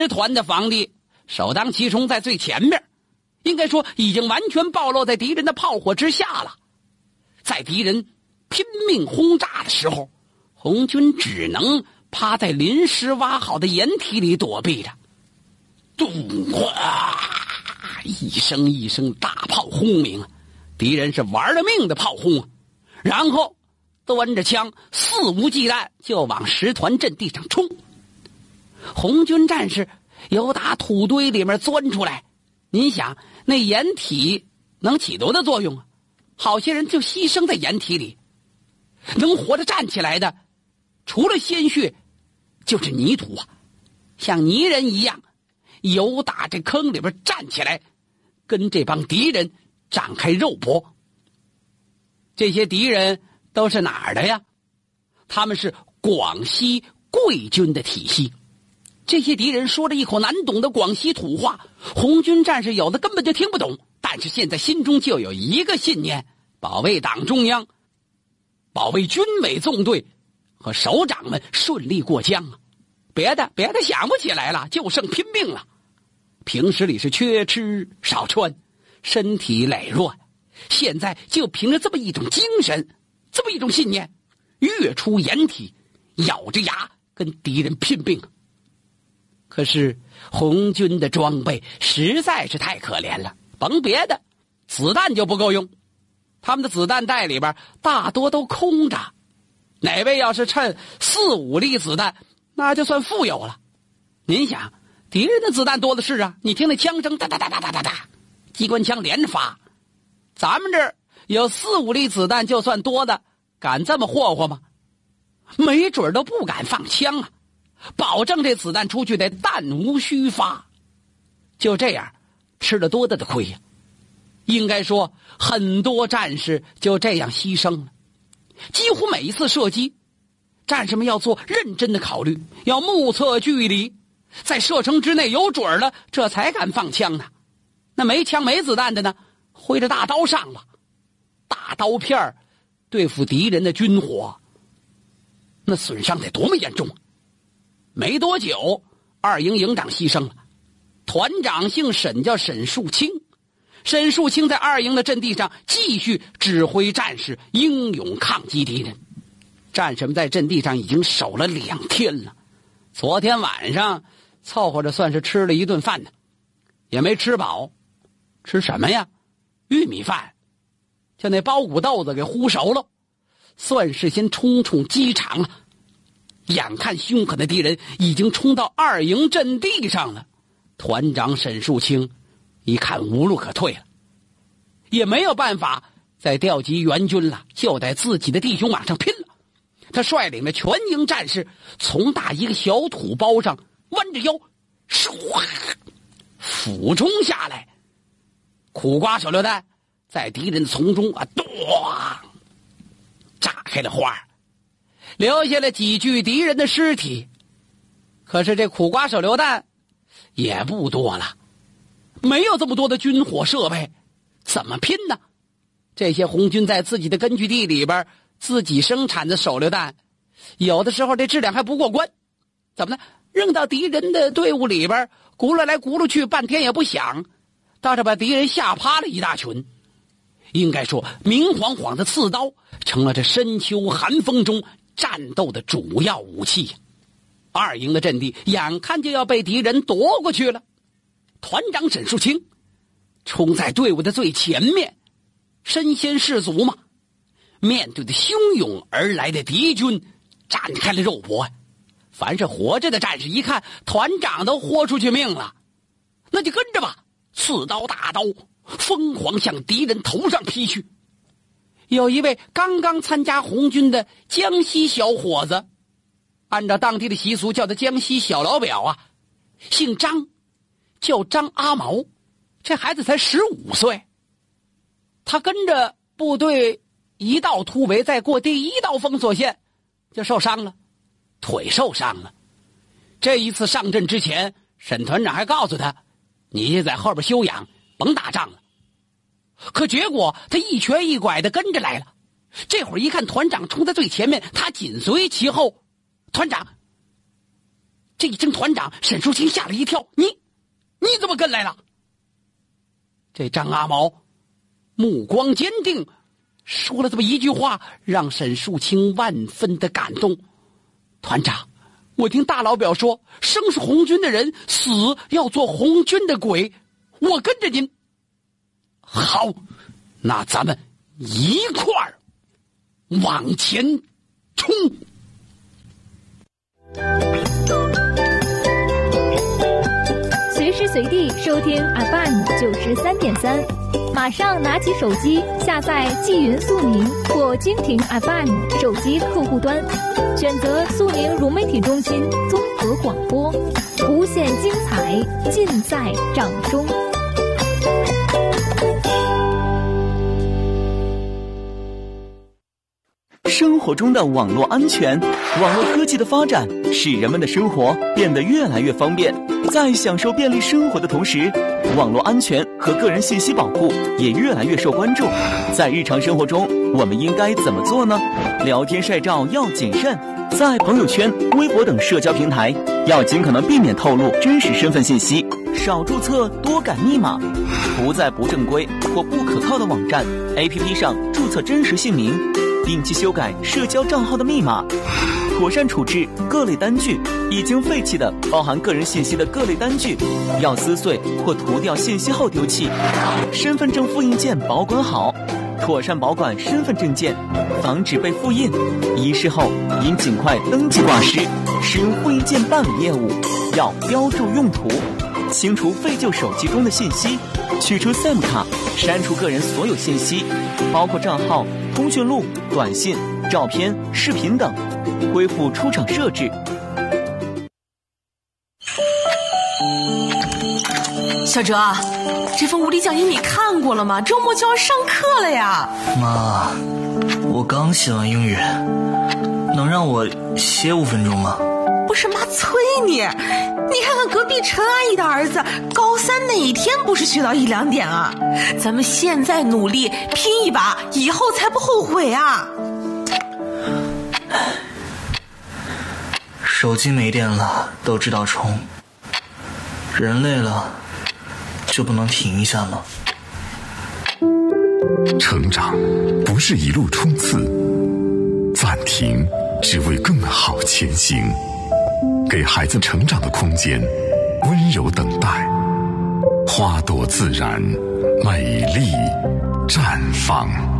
团的防地首当其冲在最前面，应该说已经完全暴露在敌人的炮火之下了。在敌人拼命轰炸的时候，红军只能趴在临时挖好的掩体里躲避着。咚哗，一声一声大炮轰鸣，敌人是玩了命的炮轰，然后端着枪肆无忌惮就往石团阵地上冲。红军战士由打土堆里面钻出来，您想那掩体能起多大作用啊？好些人就牺牲在掩体里，能活着站起来的除了鲜血就是泥土啊，像泥人一样由打这坑里边站起来，跟这帮敌人展开肉搏。这些敌人都是哪儿的呀？他们是广西贵军的体系。这些敌人说着一口难懂的广西土话，红军战士有的根本就听不懂，但是现在心中就有一个信念：保卫党中央，保卫军委纵队和首长们顺利过江啊！别的想不起来了，就剩拼命了。平时里是缺吃少穿，身体羸弱，现在就凭着这么一种精神，这么一种信念，跃出掩体，咬着牙跟敌人拼命。可是红军的装备实在是太可怜了，甭别的，子弹就不够用，他们的子弹袋里边大多都空着。哪位要是趁4、5粒子弹，那就算富有了。您想，敌人的子弹多的是啊，你听那枪声哒哒哒哒哒哒哒，机关枪连发。咱们这儿有4、5粒子弹就算多的，敢这么霍霍吗？没准都不敢放枪啊，保证这子弹出去得弹无虚发。就这样吃了多大的亏呀！应该说很多战士就这样牺牲了。几乎每一次射击，战士们要做认真的考虑，要目测距离，在射程之内有准了，这才敢放枪呢。那没枪没子弹的呢，挥着大刀上了，大刀片对付敌人的军火，那损伤得多么严重啊！没多久，2营营长牺牲了，团长姓沈，叫沈树清。沈树清在2营的阵地上继续指挥战士英勇抗击敌人。战士们在阵地上已经守了2天了，昨天晚上凑合着算是吃了一顿饭呢，也没吃饱。吃什么呀？玉米饭，就那包谷豆子给烀熟了，算是先冲冲机场了。眼看凶狠的敌人已经冲到2营阵地上了，团长沈树清一看无路可退了，也没有办法再调集援军了，就得自己的弟兄往上拼了。他率领着全营战士从大一个小土包上弯着腰唰俯冲下来，苦瓜手榴弹在敌人的丛中咚炸开了花，留下了几具敌人的尸体。可是这苦瓜手榴弹也不多了，没有这么多的军火设备，怎么拼呢？这些红军在自己的根据地里边自己生产的手榴弹，有的时候这质量还不过关，怎么呢？扔到敌人的队伍里边，轱辘来轱辘去，半天也不响，倒是把敌人吓趴了一大群。应该说，明晃晃的刺刀成了这深秋寒风中战斗的主要武器。2营的阵地眼看就要被敌人夺过去了，团长沈树清冲在队伍的最前面，身先士卒嘛，面对着汹涌而来的敌军展开了肉搏。凡是活着的战士一看团长都豁出去命了，那就跟着吧，刺刀大刀疯狂向敌人头上劈去。有一位刚刚参加红军的江西小伙子，按照当地的习俗叫他江西小老表啊，姓张，叫张阿毛。这孩子才15岁，他跟着部队一道突围，再过第1道封锁线就受伤了，腿受伤了。这一次上阵之前，沈团长还告诉他，你在后边休养，甭打仗了。可结果他一瘸一拐的跟着来了，这会儿一看团长冲在最前面，他紧随其后。团长这一声团长，沈淑清吓了一跳，你怎么跟来了？这张阿毛目光坚定，说了这么一句话，让沈淑清万分的感动。团长，我听大老表说，生是红军的人，死要做红军的鬼，我跟着您。好，那咱们一块儿往前冲。 随时随地收听 FM93.3，马上拿起手机下载纪云速宁或蜻蜓 FM 手机客户端，选择速宁融媒体中心综合广播，无限精彩尽在掌中。 生活中的网络安全，网络科技的发展使人们的生活变得越来越方便。在享受便利生活的同时，网络安全和个人信息保护也越来越受关注。在日常生活中，我们应该怎么做呢？聊天晒照要谨慎，在朋友圈、微博等社交平台要尽可能避免透露真实身份信息，少注册，多改密码，不在不正规或不可靠的网站、APP 上注册真实姓名，定期修改社交账号的密码，妥善处置各类单据。已经废弃的包含个人信息的各类单据，要撕碎或涂掉信息后丢弃。身份证复印件保管好，妥善保管身份证件，防止被复印。遗失后应尽快登记挂失。使用复印件办理业务要标注用途，清除废旧手机中的信息，取出 SIM 卡，删除个人所有信息，包括账号、通讯录、短信、照片、视频等，恢复出厂设置。 小哲，这份物理讲义你看过了吗？周末就要上课了呀。 妈，我刚写完英语，能让我歇5分钟吗？ 不是妈催你，你看看隔壁陈阿姨的儿子，高3哪一天不是学到1-2点啊？咱们现在努力拼一把，以后才不后悔啊。 手机没电了都知道充，人累了就不能停一下吗？ 成长不是一路冲刺，暂停只为更好前行。给孩子成长的空间，温柔等待，花朵自然，美丽绽放。